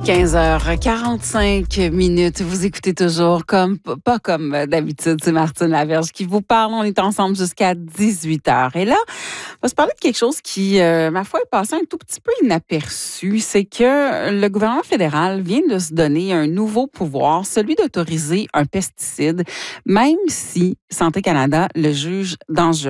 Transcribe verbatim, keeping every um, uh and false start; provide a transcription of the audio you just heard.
quinze heures quarante-cinq minutes. Vous écoutez toujours comme, pas comme d'habitude, c'est Martine Laverge qui vous parle. On est ensemble jusqu'à dix-huit heures. Et là, on va se parler de quelque chose qui, euh, ma foi, est passé un tout petit peu inaperçu. C'est que le gouvernement fédéral vient de se donner un nouveau pouvoir, celui d'autoriser un pesticide, même si Santé Canada le juge dangereux.